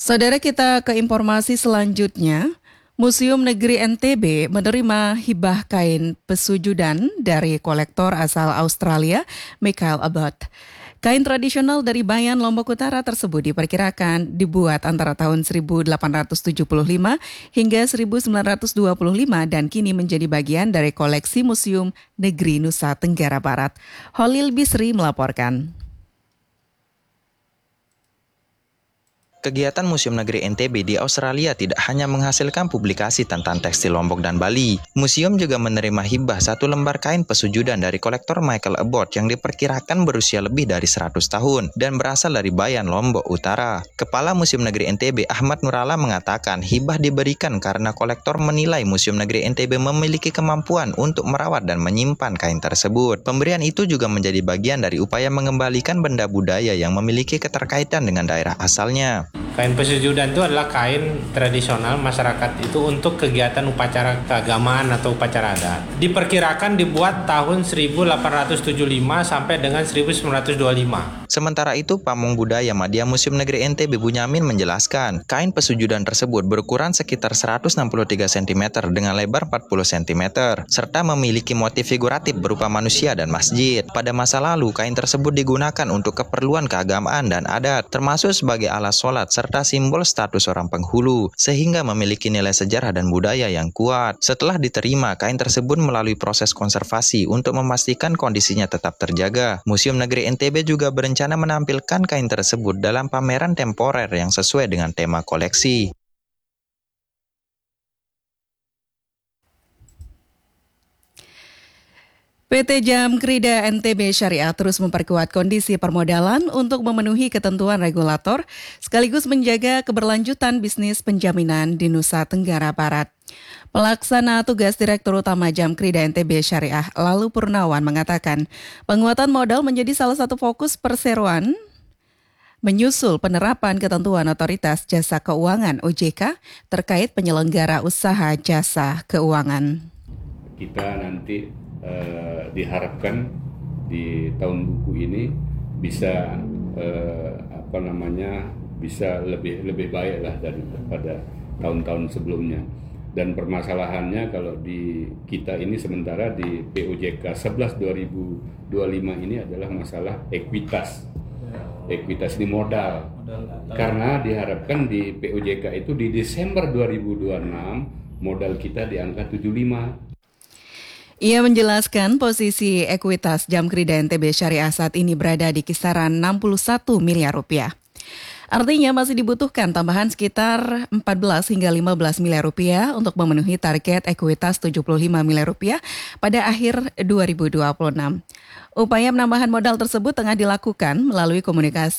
Saudara, kita ke informasi selanjutnya. Museum Negeri NTB menerima hibah kain pesujudan dari kolektor asal Australia, Michael Abbott. Kain tradisional dari Bayan Lombok Utara tersebut diperkirakan dibuat antara tahun 1875 hingga 1925 dan kini menjadi bagian dari koleksi Museum Negeri Nusa Tenggara Barat. Holil Bisri melaporkan. Kegiatan Museum Negeri NTB di Australia tidak hanya menghasilkan publikasi tentang tekstil Lombok dan Bali. Museum juga menerima hibah satu lembar kain pesujudan dari kolektor Michael Abbott yang diperkirakan berusia lebih dari 100 tahun dan berasal dari Bayan Lombok Utara. Kepala Museum Negeri NTB Ahmad Nurala mengatakan hibah diberikan karena kolektor menilai Museum Negeri NTB memiliki kemampuan untuk merawat dan menyimpan kain tersebut. Pemberian itu juga menjadi bagian dari upaya mengembalikan benda budaya yang memiliki keterkaitan dengan daerah asalnya. Kain pesujudan itu adalah kain tradisional masyarakat itu untuk kegiatan upacara keagamaan atau upacara adat. Diperkirakan dibuat tahun 1875 sampai dengan 1925. Sementara itu, Pamong Budaya Madya Museum Negeri NTB Bunyamin menjelaskan, kain pesujudan tersebut berukuran sekitar 163 cm dengan lebar 40 cm, serta memiliki motif figuratif berupa manusia dan masjid. Pada masa lalu, kain tersebut digunakan untuk keperluan keagamaan dan adat, termasuk sebagai alat sholat serta simbol status orang penghulu, sehingga memiliki nilai sejarah dan budaya yang kuat. Setelah diterima, kain tersebut melalui proses konservasi untuk memastikan kondisinya tetap terjaga. Museum Negeri NTB juga berencana menampilkan kain tersebut dalam pameran temporer yang sesuai dengan tema koleksi. PT Jamkrida NTB Syariah terus memperkuat kondisi permodalan untuk memenuhi ketentuan regulator sekaligus menjaga keberlanjutan bisnis penjaminan di Nusa Tenggara Barat. Pelaksana tugas Direktur Utama Jamkrida NTB Syariah Lalu Purnawan mengatakan penguatan modal menjadi salah satu fokus perseroan menyusul penerapan ketentuan Otoritas Jasa Keuangan OJK terkait penyelenggara usaha jasa keuangan. Kita nanti diharapkan di tahun buku ini bisa bisa lebih baik lah daripada tahun-tahun sebelumnya. Dan permasalahannya kalau di kita ini sementara di POJK 11 2025 ini adalah masalah ekuitas. Ekuitas ini modal. Karena diharapkan di POJK itu di Desember 2026 modal kita di angka 75. Ia menjelaskan posisi ekuitas Jamkrida NTB Syariah saat ini berada di kisaran 61 miliar rupiah. Artinya masih dibutuhkan tambahan sekitar 14 hingga 15 miliar rupiah untuk memenuhi target ekuitas 75 miliar rupiah pada akhir 2026. Upaya penambahan modal tersebut tengah dilakukan melalui komunikasi